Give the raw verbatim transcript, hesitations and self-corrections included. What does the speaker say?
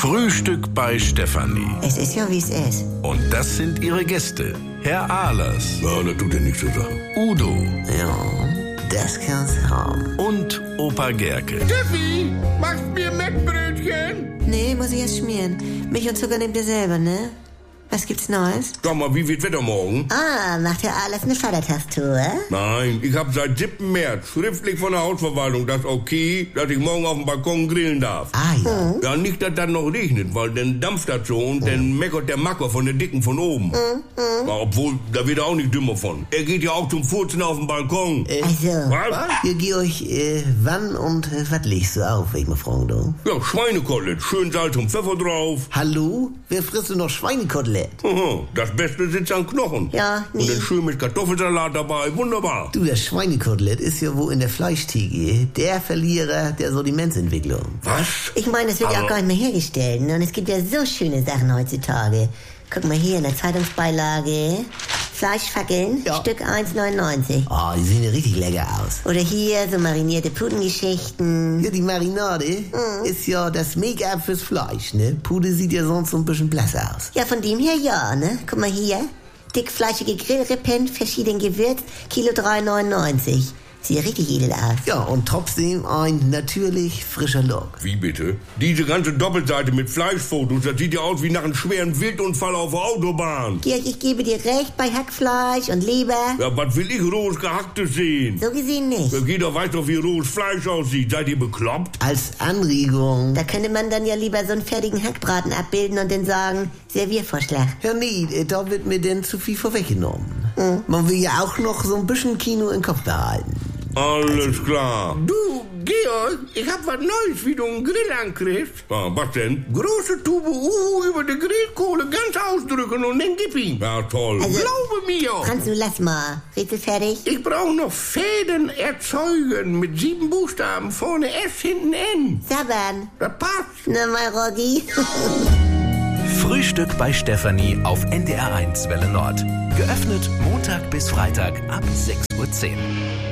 Frühstück bei Stefanie. Es ist ja, wie es ist. Und das sind ihre Gäste. Herr Ahlers. Ja, das tut ja nichts zur Sache. Udo. Ja, das kann's haben. Und Opa Gerke. Steffi, machst mir Mettbrötchen? Nee, muss ich erst schmieren. Milch und Zucker nehmt ihr selber, ne? Was gibt's Neues? Sag mal, wie wird Wetter morgen? Ah, macht ja alles eine Vatertagstour? Nein, ich habe seit siebten März schriftlich von der Hausverwaltung das okay, dass ich morgen auf dem Balkon grillen darf. Ah, ja. Ja, nicht, dass das noch regnet, weil dann dampft das so und dann meckert der Macker von der Dicken von oben. Ja, obwohl, da wird er auch nicht dümmer von. Er geht ja auch zum Furzen auf dem Balkon. Also, Was? Ihr, Georg, äh, wann und äh, was legst du auf, wenn ich mal fragen darf? Ja, Schweinekotelett, schön Salz und Pfeffer drauf. Hallo? Wer frisst denn noch Schweinekotelett? Aha, das Beste sitzt an Knochen. Ja, nee. Und dann schön mit Kartoffelsalat dabei, wunderbar. Du, das Schweinekotelett ist ja wohl in der Fleischtheke der Verlierer der Sortimentsentwicklung. Was? Ich meine, es wird ja auch Aber- gar nicht mehr hergestellt. Ne? Und es gibt ja so schöne Sachen heutzutage. Guck mal hier in der Zeitungsbeilage. Fleischfackeln, Ja. Stück eins neunundneunzig. Oh, die sehen ja richtig lecker aus. Oder hier so marinierte Putengeschichten. Ja, die Marinade ist ja das Make-up fürs Fleisch, ne? Pude sieht ja sonst so ein bisschen blass aus. Ja, von dem her ja, ne? Guck mal hier. Dickfleischige Grillrippen, verschieden gewürzt, Kilo drei neunundneunzig. Sieht ja richtig edel aus. Ja, und trotzdem ein natürlich frischer Look. Wie bitte? Diese ganze Doppelseite mit Fleischfotos, das sieht ja aus wie nach einem schweren Wildunfall auf der Autobahn. Georg, ich gebe dir recht bei Hackfleisch und Leber. Ja, was will ich rohes Gehacktes sehen? So gesehen nicht. Ja, jeder weiß doch, wie rohes Fleisch aussieht. Seid ihr bekloppt? Als Anregung. Da könnte man dann ja lieber so einen fertigen Hackbraten abbilden und dann sagen, Serviervorschlag. Ja, nee, äh, da wird mir denn zu viel vorweggenommen. Man will ja auch noch so ein bisschen Kino im Kopf behalten. Alles klar. Du, Georg, ich hab was Neues, wie du einen Grill ankriegst. Ah, was denn? Große Tube Uhu über die Grillkohle ganz ausdrücken und dann gib ihn. Ja, toll. Also- Glaube mir. Franz, du lass mal. Rätsel fertig? Ich brauche noch Fäden erzeugen mit sieben Buchstaben. Vorne S, hinten N. Sabbern. Das passt. Na mal, Roggi. Frühstück bei Stefanie auf N D R eins Welle Nord. Geöffnet Montag bis Freitag ab sechs Uhr zehn.